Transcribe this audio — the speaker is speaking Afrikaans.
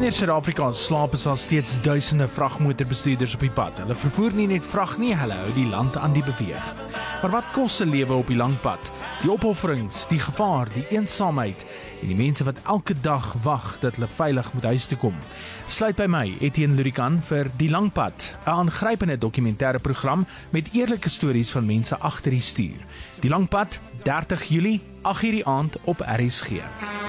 Wanneer Suid-Afrika slaap, is daar steeds duisende vragmotorbestuurders op die pad. Hulle vervoer nie net vrag nie, hulle hou die land aan die beweeg. Maar wat kos 'n lewe op die lang pad? Die opofferings, die gevaar, die eensaamheid en die mense wat elke dag wag dat hulle veilig moet huis toe kom. Sluit by my, Etienne Lurikan, vir Die Lang Pad, 'n aangrypende dokumentêre program met eerlike stories van mense agter die stuur. Die Lang Pad, 30 Julie, 8:00 die aand op RSG.